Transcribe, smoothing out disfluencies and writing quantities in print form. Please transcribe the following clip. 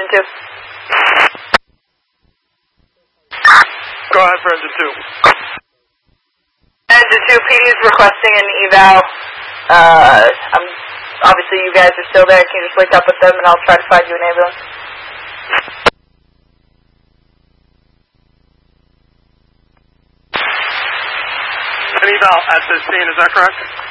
2. Go ahead for engine 2. Engine 2, PD is requesting an eval. Obviously you guys are still there. Can you just wake up with them and I'll try to find you an ambulance? An eval at this scene, is that correct?